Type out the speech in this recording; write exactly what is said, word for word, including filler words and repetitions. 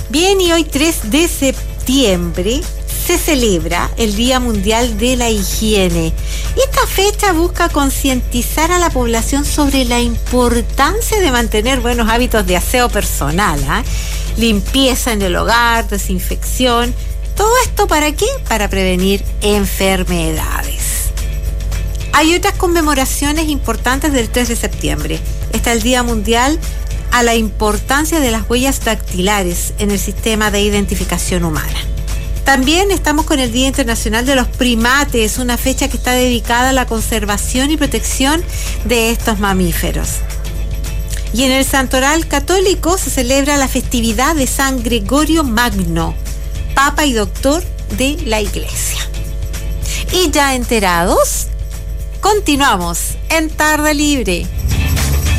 Bien, y hoy tres de septiembre se celebra el Día Mundial de la Higiene. Esta fecha busca concientizar a la población sobre la importancia de mantener buenos hábitos de aseo personal, ¿eh? Limpieza en el hogar, desinfección. ¿Todo esto para qué? Para prevenir enfermedades. Hay otras conmemoraciones importantes del tres de septiembre. Está el Día Mundial a la importancia de las huellas dactilares en el sistema de identificación humana. También estamos con el Día Internacional de los Primates, una fecha que está dedicada a la conservación y protección de estos mamíferos. Y en el Santoral Católico se celebra la festividad de San Gregorio Magno, Papa y Doctor de la Iglesia. Y ya enterados, continuamos en Tarde Libre.